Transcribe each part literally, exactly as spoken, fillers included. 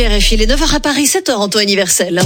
écoutez R F I, les neuf heures à Paris, sept heures en temps universel.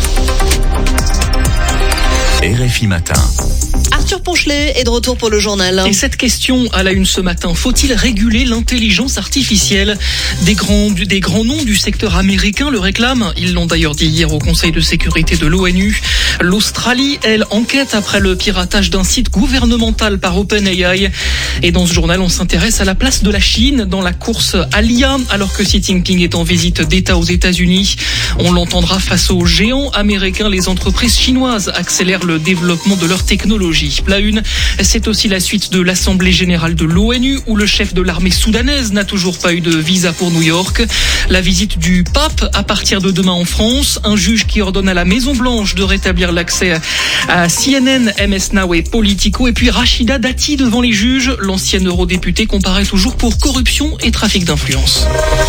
R F I Matin. Arthur Ponchelet est de retour pour le journal. Et cette question à la une ce matin, faut-il réguler l'intelligence artificielle ? Des grands, des grands noms du secteur américain le réclament. Ils l'ont d'ailleurs dit hier au Conseil de sécurité de l'ONU. L'Australie, elle, enquête après le piratage d'un site gouvernemental par OpenAI. Et dans ce journal, on s'intéresse à la place de la Chine dans la course à l'I A, alors que Xi Jinping est en visite d'État aux États-Unis. On l'entendra face aux géants américains. Les entreprises chinoises accélèrent le développement de leur technologie. La une, c'est aussi la suite de l'Assemblée générale de l'ONU où le chef de l'armée soudanaise n'a toujours pas eu de visa pour New York. La visite du pape à partir de demain en France. Un juge qui ordonne à la Maison-Blanche de rétablir l'accès à C N N, M S Now et Politico. Et puis Rachida Dati devant les juges. L'ancienne eurodéputée comparaît toujours pour corruption et trafic d'influence.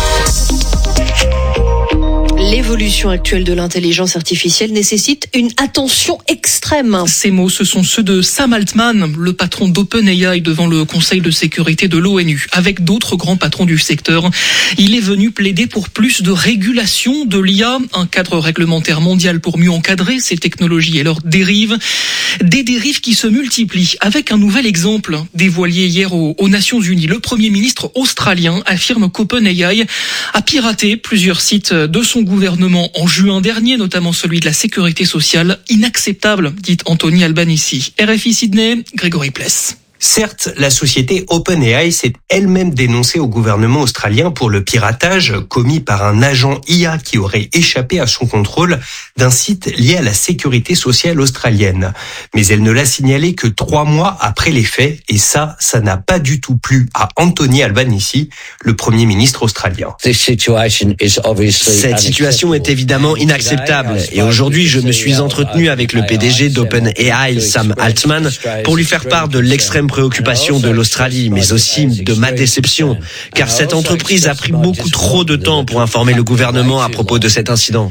L'évolution actuelle de l'intelligence artificielle nécessite une attention extrême. Ces mots, ce sont ceux de Sam Altman, le patron d'OpenAI devant le Conseil de sécurité de l'ONU, avec d'autres grands patrons du secteur. Il est venu plaider pour plus de régulation de l'I A, un cadre réglementaire mondial pour mieux encadrer ces technologies et leurs dérives. Des dérives qui se multiplient, avec un nouvel exemple dévoilé hier aux, aux Nations Unies. Le Premier ministre australien affirme qu'OpenAI a piraté plusieurs sites de son gouvernement en juin dernier, notamment celui de la sécurité sociale. Inacceptable, dit Anthony Albanese. R F I Sydney, Grégory Pless. Certes, la société OpenAI s'est elle-même dénoncée au gouvernement australien pour le piratage commis par un agent I A qui aurait échappé à son contrôle d'un site lié à la sécurité sociale australienne. Mais elle ne l'a signalé que trois mois après les faits, et ça, ça n'a pas du tout plu à Anthony Albanese, le Premier ministre australien. Cette situation est évidemment inacceptable, et aujourd'hui je me suis entretenu avec le P D G d'OpenAI, Sam Altman, pour lui faire part de l'extrême préoccupation de l'Australie, mais aussi de ma déception, car cette entreprise a pris beaucoup trop de temps pour informer le gouvernement à propos de cet incident.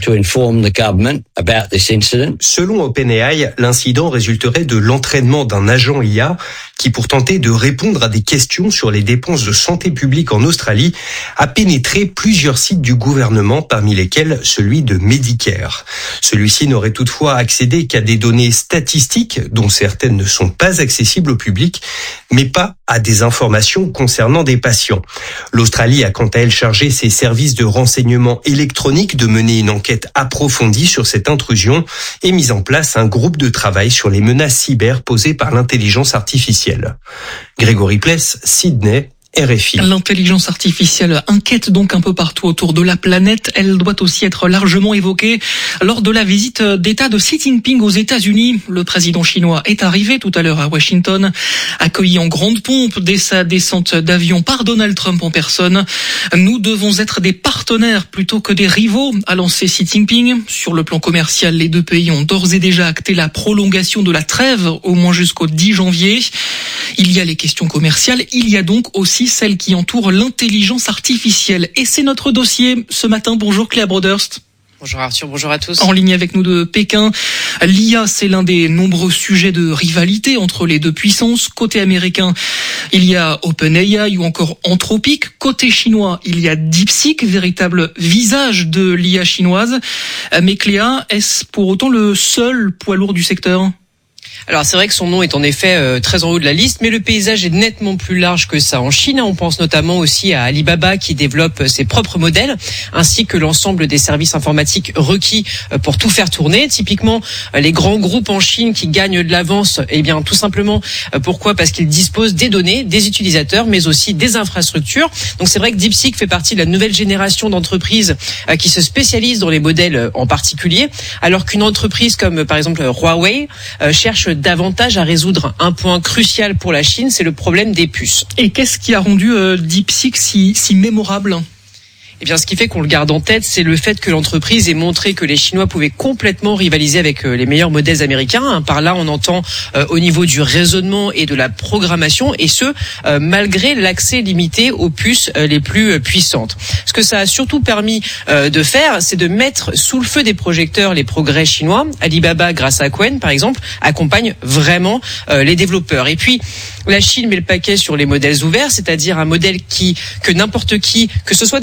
Selon OpenAI, l'incident résulterait de l'entraînement d'un agent I A qui, pour tenter de répondre à des questions sur les dépenses de santé publique en Australie, a pénétré plusieurs sites du gouvernement, parmi lesquels celui de Medicare. Celui-ci n'aurait toutefois accédé qu'à des données statistiques, dont certaines ne sont pas accessibles au public, mais pas à des informations concernant des patients. L'Australie a quant à elle chargé ses services de renseignement électronique de mener une enquête approfondie sur cette intrusion et mis en place un groupe de travail sur les menaces cyber posées par l'intelligence artificielle. Grégory Pless, Sydney, R F I. L'intelligence artificielle inquiète donc un peu partout autour de la planète. Elle doit aussi être largement évoquée lors de la visite d'État de Xi Jinping aux États-Unis. Le président chinois est arrivé tout à l'heure à Washington, accueilli en grande pompe dès sa descente d'avion par Donald Trump en personne. Nous devons être des partenaires plutôt que des rivaux, a lancé Xi Jinping. Sur le plan commercial, les deux pays ont d'ores et déjà acté la prolongation de la trêve au moins jusqu'au dix janvier. Il y a les questions commerciales, il y a donc aussi celles qui entourent l'intelligence artificielle. Et c'est notre dossier ce matin. Bonjour Cléa Broderst. Bonjour Arthur, bonjour à tous. En ligne avec nous de Pékin, l'I A, c'est l'un des nombreux sujets de rivalité entre les deux puissances. Côté américain, il y a OpenAI ou encore Anthropic. Côté chinois, il y a DeepSeek, véritable visage de l'I A chinoise. Mais Cléa, est-ce pour autant le seul poids lourd du secteur ? Alors c'est vrai que son nom est en effet euh, très en haut de la liste, mais le paysage est nettement plus large que ça. En Chine, on pense notamment aussi à Alibaba qui développe ses propres modèles, ainsi que l'ensemble des services informatiques requis euh, pour tout faire tourner. Typiquement, euh, les grands groupes en Chine qui gagnent de l'avance, eh bien tout simplement, euh, pourquoi ? Parce qu'ils disposent des données, des utilisateurs, mais aussi des infrastructures. Donc c'est vrai que DeepSeek fait partie de la nouvelle génération d'entreprises euh, qui se spécialisent dans les modèles euh, en particulier, alors qu'une entreprise comme euh, par exemple Huawei euh, cherche davantage à résoudre un point crucial pour la Chine, c'est le problème des puces. Et qu'est-ce qui a rendu euh, DeepSeek si, si mémorable ? Eh bien, ce qui fait qu'on le garde en tête, c'est le fait que l'entreprise ait montré que les Chinois pouvaient complètement rivaliser avec les meilleurs modèles américains. Par là, on entend euh, au niveau du raisonnement et de la programmation, et ce, euh, malgré l'accès limité aux puces euh, les plus puissantes. Ce que ça a surtout permis euh, de faire, c'est de mettre sous le feu des projecteurs les progrès chinois. Alibaba, grâce à Qwen, par exemple, accompagne vraiment euh, les développeurs. Et puis, la Chine met le paquet sur les modèles ouverts, c'est-à-dire un modèle qui, que n'importe qui, que ce soit des entreprises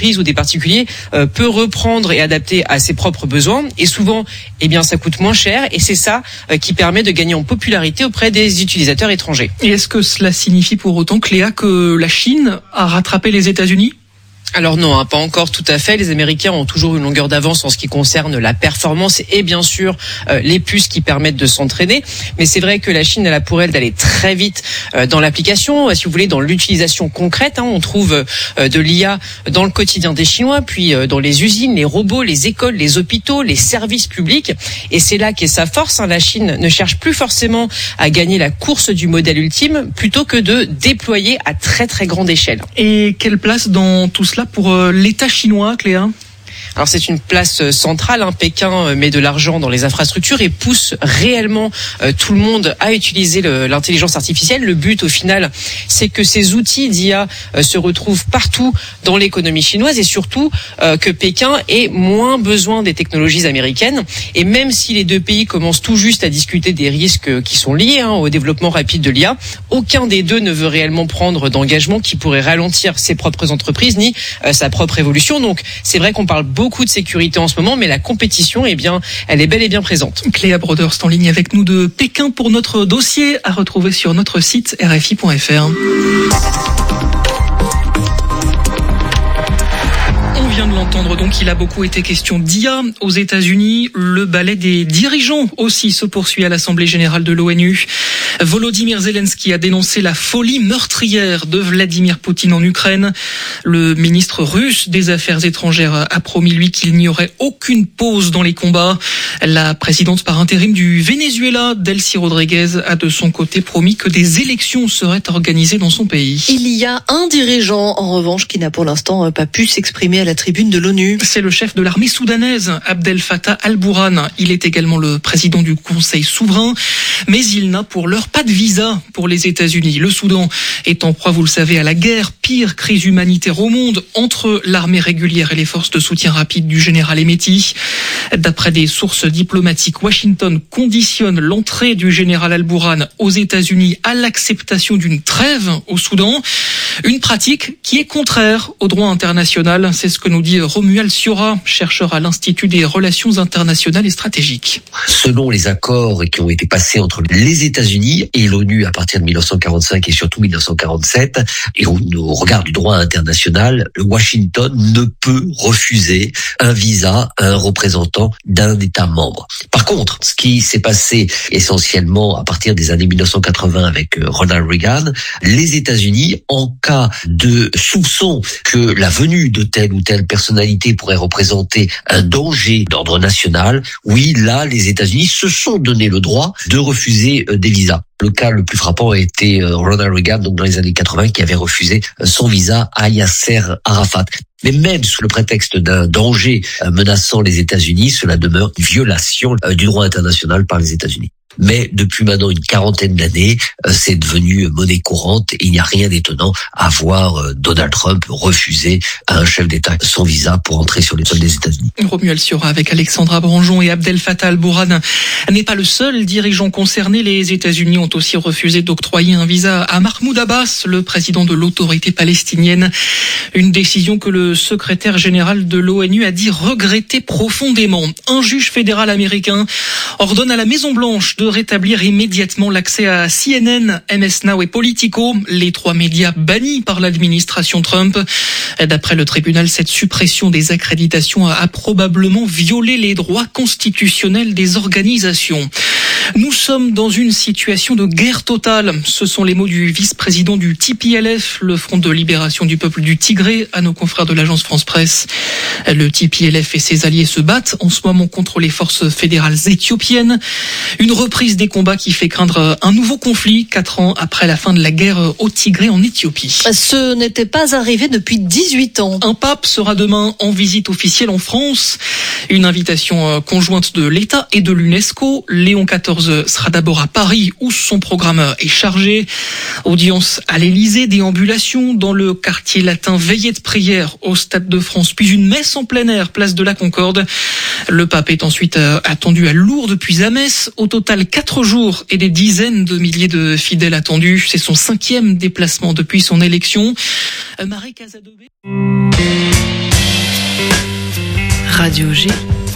entreprises ou des particuliers euh, peut reprendre et adapter à ses propres besoins. Et souvent, eh bien, ça coûte moins cher et c'est ça euh, qui permet de gagner en popularité auprès des utilisateurs étrangers. Et est-ce que cela signifie pour autant, Cléa, que la Chine a rattrapé les États-Unis ? Alors non, hein, pas encore tout à fait. Les Américains ont toujours une longueur d'avance en ce qui concerne la performance et bien sûr euh, les puces qui permettent de s'entraîner. Mais c'est vrai que la Chine elle a pour elle d'aller très vite euh, dans l'application, euh, si vous voulez, dans l'utilisation concrète. Hein, on trouve euh, de l'I A dans le quotidien des Chinois, puis euh, dans les usines, les robots, les écoles, les hôpitaux, les services publics. Et c'est là qu'est sa force. Hein. La Chine ne cherche plus forcément à gagner la course du modèle ultime, plutôt que de déployer à très très grande échelle. Et quelle place dans tout cela pour l'État chinois, Cléa ? Alors c'est une place centrale, hein. Pékin met de l'argent dans les infrastructures et pousse réellement euh, tout le monde à utiliser le, l'intelligence artificielle. Le but au final, c'est que ces outils d'I A euh, se retrouvent partout dans l'économie chinoise et surtout euh, que Pékin ait moins besoin des technologies américaines. Et même si les deux pays commencent tout juste à discuter des risques qui sont liés hein, au développement rapide de l'I A, aucun des deux ne veut réellement prendre d'engagement qui pourrait ralentir ses propres entreprises ni euh, sa propre évolution. Donc c'est vrai qu'on parle beaucoup beaucoup de sécurité en ce moment, mais la compétition, eh bien, elle est bel et bien présente. Cléa Broderst en ligne avec nous de Pékin pour notre dossier à retrouver sur notre site R F I point F R. On vient de l'entendre, donc il a beaucoup été question d'I A aux États-Unis. Le ballet des dirigeants aussi se poursuit à l'Assemblée générale de l'ONU. Volodymyr Zelensky a dénoncé la folie meurtrière de Vladimir Poutine en Ukraine. Le ministre russe des Affaires étrangères a promis, lui, qu'il n'y aurait aucune pause dans les combats. La présidente par intérim du Venezuela, Delcy Rodriguez, a de son côté promis que des élections seraient organisées dans son pays. Il y a un dirigeant, en revanche, qui n'a pour l'instant pas pu s'exprimer à la tribune de l'ONU. C'est le chef de l'armée soudanaise, Abdel Fattah al-Burhan. Il est également le président du Conseil souverain, mais il n'a pour l'heure pas de visa pour les États-Unis. Le Soudan est en proie, vous le savez, à la guerre, pire crise humanitaire au monde, entre l'armée régulière et les forces de soutien rapide du général Hemeti. D'après des sources diplomatiques, Washington conditionne l'entrée du général al-Burhan aux États-Unis à l'acceptation d'une trêve au Soudan. Une pratique qui est contraire au droit international. C'est ce que nous dit Romuald Siora, chercheur à l'Institut des relations internationales et stratégiques. Selon les accords qui ont été passés entre les États-Unis et l'ONU à partir de dix-neuf cent quarante-cinq et surtout dix-neuf cent quarante-sept, et au, au regard du droit international, Washington ne peut refuser un visa à un représentant d'un État membre. Par contre, ce qui s'est passé essentiellement à partir des années dix-neuf cent quatre-vingts avec Ronald Reagan, les États-Unis, en cas de soupçon que la venue de telle ou telle personnalité pourrait représenter un danger d'ordre national, oui, là, les États-Unis se sont donné le droit de refuser des visas. Le cas le plus frappant a été Ronald Reagan, donc dans les années quatre-vingts, qui avait refusé son visa à Yasser Arafat. Mais même sous le prétexte d'un danger menaçant les États-Unis, cela demeure une violation du droit international par les États-Unis. Mais depuis maintenant une quarantaine d'années, c'est devenu monnaie courante et il n'y a rien d'étonnant à voir Donald Trump refuser à un chef d'État son visa pour entrer sur le sol des États-Unis. Romuald Siora avec Alexandra Branjon et Abdel Fattah al-Burhan n'est pas le seul dirigeant concerné. Les États-Unis ont aussi refusé d'octroyer un visa à Mahmoud Abbas, le président de l'autorité palestinienne. Une décision que le secrétaire général de l'ONU a dit regretter profondément. Un juge fédéral américain ordonne à la Maison-Blanche de rétablir immédiatement l'accès à C N N, M S Now et Politico, les trois médias bannis par l'administration Trump. D'après le tribunal, cette suppression des accréditations a probablement violé les droits constitutionnels des organisations. Nous sommes dans une situation de guerre totale. Ce sont les mots du vice-président du T P L F, le Front de libération du peuple du Tigré, à nos confrères de l'agence France-Presse. Le T P L F et ses alliés se battent en ce moment contre les forces fédérales éthiopiennes. Une reprise des combats qui fait craindre un nouveau conflit, quatre ans après la fin de la guerre au Tigré en Éthiopie. Ce n'était pas arrivé depuis dix-huit ans. Un pape sera demain en visite officielle en France. Une invitation conjointe de l'État et de l'UNESCO. Léon quatorze sera d'abord à Paris où son programme est chargé. Audience à l'Élysée, déambulation dans le quartier latin, veillée de prière au Stade de France, puis une messe en plein air, place de la Concorde. Le pape est ensuite attendu à Lourdes puis à Metz. Au total, quatre jours et des dizaines de milliers de fidèles attendus. C'est son cinquième déplacement depuis son élection. Marie Casadobé. Radio G.